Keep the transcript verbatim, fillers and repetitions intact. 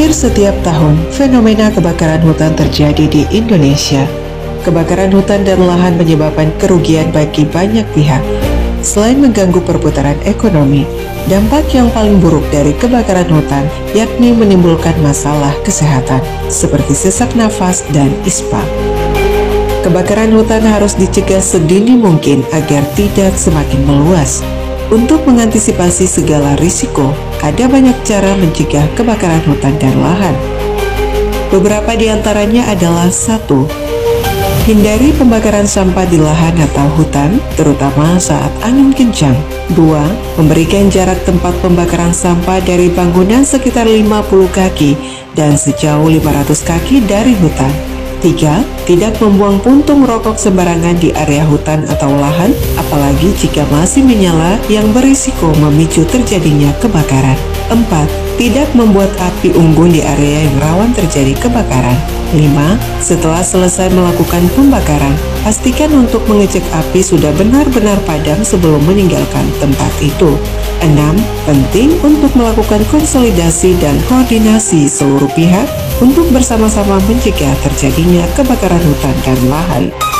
Hampir setiap tahun, fenomena kebakaran hutan terjadi di Indonesia. Kebakaran hutan dan lahan menyebabkan kerugian bagi banyak pihak. Selain mengganggu perputaran ekonomi, dampak yang paling buruk dari kebakaran hutan yakni menimbulkan masalah kesehatan, seperti sesak nafas dan ispa. Kebakaran hutan harus dicegah sedini mungkin agar tidak semakin meluas. Untuk mengantisipasi segala risiko, ada banyak cara mencegah kebakaran hutan dan lahan. Beberapa di antaranya adalah: satu. Hindari pembakaran sampah di lahan atau hutan, terutama saat angin kencang. Dua. Memberikan jarak tempat pembakaran sampah dari bangunan sekitar lima puluh kaki dan sejauh lima ratus kaki dari hutan. Tiga. Tidak membuang puntung rokok sembarangan di area hutan atau lahan, apalagi jika masih menyala yang berisiko memicu terjadinya kebakaran. Empat. Tidak membuat api unggun di area yang rawan terjadi kebakaran. Lima. Setelah selesai melakukan pembakaran, pastikan untuk mengecek api sudah benar-benar padam sebelum meninggalkan tempat itu. Enam. Penting untuk melakukan konsolidasi dan koordinasi seluruh pihak untuk bersama-sama mencegah terjadinya kebakaran hutan dan lahan.